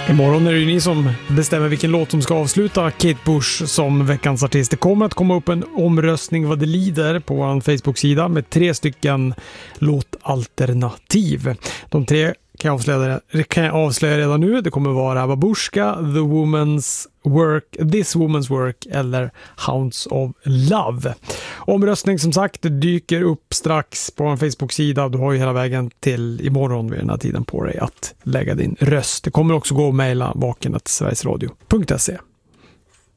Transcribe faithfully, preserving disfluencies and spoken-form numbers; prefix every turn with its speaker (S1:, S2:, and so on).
S1: Imorgon är det ju ni som bestämmer vilken låt som ska avsluta Kate Bush som veckans artist. Det kommer att komma upp en omröstning vad det lider på vår Facebook-sida med tre stycken låtalternativ. De tre kan jag avslöja, kan jag avslöja redan nu. Det kommer vara Babushka, The Woman's Work, This Woman's Work eller Hounds of Love. Omröstning som sagt dyker upp strax på en Facebook-sida. Du har ju hela vägen till imorgon vid den här tiden på dig att lägga din röst. Det kommer också gå att mejla vaken at sverigesradio punkt se.